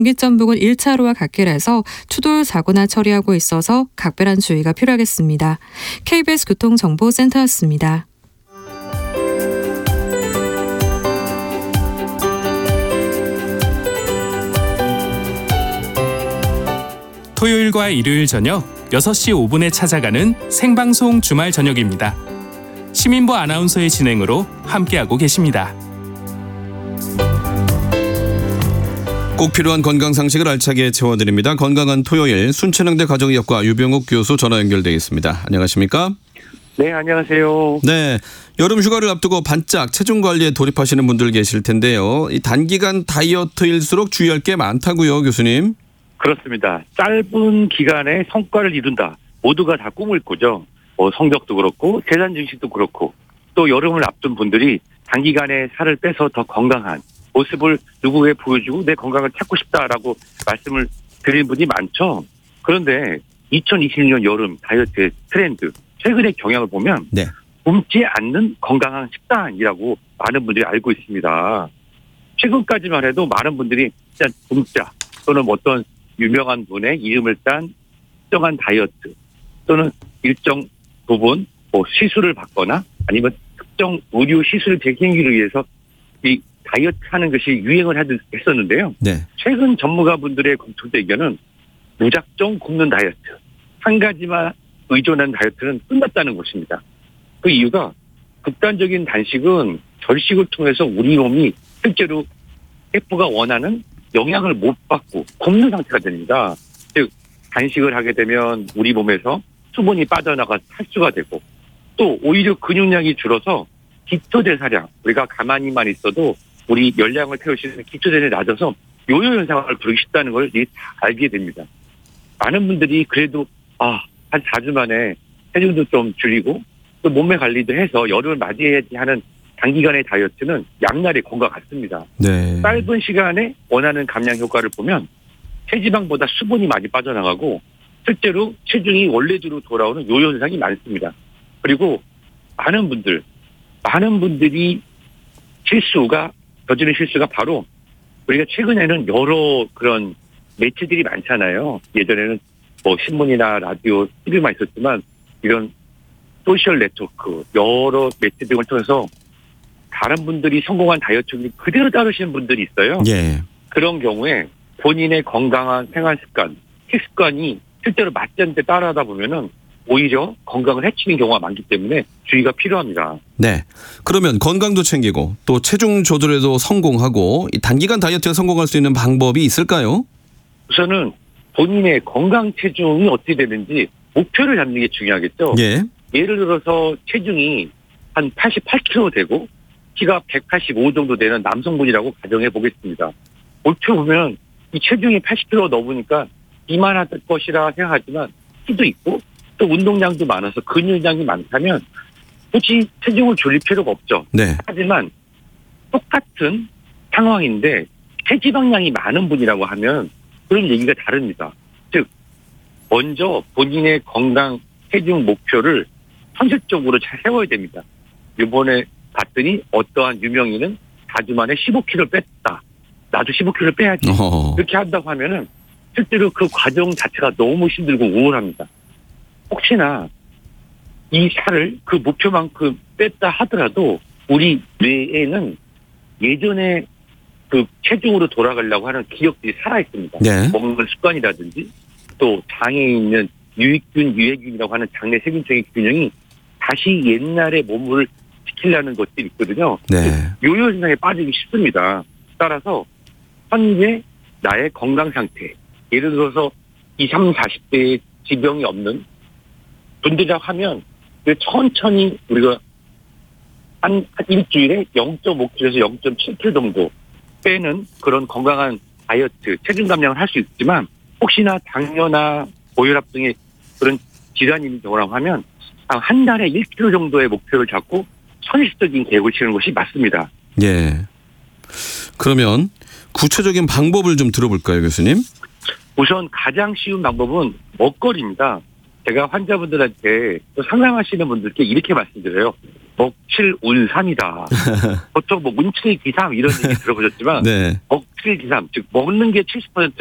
경기점 부근 1차로와 갓길에서 추돌 사고나 처리하고 있어서 각별한 주의가 필요하겠습니다. KBS 교통정보센터였습니다. 토요일과 일요일 저녁 6시 5분에 찾아가는 생방송 주말 저녁입니다. 시민보 아나운서의 진행으로 함께하고 계십니다. 꼭 필요한 건강 상식을 알차게 채워드립니다. 건강한 토요일 순천향대 가정의학과 유병욱 교수 전화 연결되어 있습니다. 안녕하십니까? 네, 안녕하세요. 네, 여름 휴가를 앞두고 반짝 체중 관리에 돌입하시는 분들 계실 텐데요. 이 단기간 다이어트일수록 주의할 게 많다고요, 교수님? 그렇습니다. 짧은 기간에 성과를 이룬다. 모두가 다 꿈을 꾸죠. 성적도 그렇고 재산 증식도 그렇고 또 여름을 앞둔 분들이 단기간에 살을 빼서 더 건강한 모습을 누구에게 보여주고 내 건강을 찾고 싶다라고 말씀을 드리는 분이 많죠. 그런데 2020년 여름 다이어트의 트렌드, 최근의 경향을 보면 네. 굶지 않는 건강한 식단이라고 많은 분들이 알고 있습니다. 최근까지만 해도 많은 분들이 일단 굶자 또는 어떤 유명한 분의 이름을 딴 특정한 다이어트 또는 일정 부분 시술을 받거나 아니면 특정 의료 시술을 대행하기 위해서 이 다이어트 하는 것이 유행을 했었는데요. 네. 최근 전문가분들의 공통된 의견은 무작정 굶는 다이어트, 한 가지만 의존한 다이어트는 끝났다는 것입니다. 그 이유가 극단적인 단식은 절식을 통해서 우리 몸이 실제로 셰프가 원하는 영양을 못 받고 굶는 상태가 됩니다. 즉 단식을 하게 되면 우리 몸에서 수분이 빠져나가 탈수가 되고 또 오히려 근육량이 줄어서 기초대사량, 우리가 가만히만 있어도 우리 열량을 태울 수 있는 기초대사량이 낮아서 요요 현상을 부르기 쉽다는 걸 알게 됩니다. 많은 분들이 그래도 한 4주 만에 체중도 좀 줄이고 또 몸매 관리도 해서 여름을 맞이해야지 하는 단기간의 다이어트는 양날의 검과 같습니다. 네. 짧은 시간에 원하는 감량 효과를 보면 체지방보다 수분이 많이 빠져나가고 실제로 체중이 원래대로 돌아오는 요요 현상이 많습니다. 그리고 많은 분들이 저지른 실수가 바로 우리가 최근에는 여러 그런 매체들이 많잖아요. 예전에는 신문이나 라디오, TV만 있었지만 이런 소셜 네트워크, 여러 매체 등을 통해서 다른 분들이 성공한 다이어트를 그대로 따르시는 분들이 있어요. 예. 그런 경우에 본인의 건강한 생활 습관, 식습관이 실제로 맞지 않는 데 따라하다 보면은 오히려 건강을 해치는 경우가 많기 때문에 주의가 필요합니다. 네. 그러면 건강도 챙기고 또 체중 조절에도 성공하고 이 단기간 다이어트에 성공할 수 있는 방법이 있을까요? 우선은 본인의 건강 체중이 어떻게 되는지 목표를 잡는 게 중요하겠죠. 예. 예를 들어서 체중이 한 88kg 되고 키가 185 정도 되는 남성분이라고 가정해 보겠습니다. 목표 보면 이 체중이 80kg 넘으니까 이만할 것이라 생각하지만 키도 있고 또 운동량도 많아서 근육량이 많다면 굳이 체중을 줄일 필요가 없죠. 네. 하지만 똑같은 상황인데 체지방량이 많은 분이라고 하면 그런 얘기가 다릅니다. 즉 먼저 본인의 건강 체중 목표를 현실적으로 잘 세워야 됩니다. 이번에 봤더니 어떠한 유명인은 4주 만에 15kg 뺐다. 나도 15kg 빼야지. 이렇게 한다고 하면은 실제로 그 과정 자체가 너무 힘들고 우울합니다. 혹시나 이 살을 그 목표만큼 뺐다 하더라도 우리 뇌에는 예전에 그 체중으로 돌아가려고 하는 기억들이 살아있습니다. 네. 먹는 습관이라든지 또 장에 있는 유익균, 유해균이라고 하는 장내 세균적인 균형이 다시 옛날의 몸을 지키려는 것들이 있거든요. 네. 요요 현상에 빠지기 쉽습니다. 따라서 현재 나의 건강 상태, 예를 들어서 20, 30, 40대에 지병이 없는 분들이라고 하면 천천히 우리가 한 일주일에 0.5kg에서 0.7kg 정도 빼는 그런 건강한 다이어트, 체중 감량을 할 수 있지만 혹시나 당뇨나 고혈압 등의 그런 질환이 있는 경우라고 하면 한 달에 1kg 정도의 목표를 잡고 현실적인 계획을 치는 것이 맞습니다. 예. 그러면 구체적인 방법을 좀 들어볼까요, 교수님? 우선 가장 쉬운 방법은 먹거리입니다. 제가 환자분들한테 또 상담하시는 분들께 이렇게 말씀드려요. 먹칠운삼이다. 보통 뭐 운칠기삼 이런 얘기 들어보셨지만 네. 먹칠기삼 즉 먹는 게 70%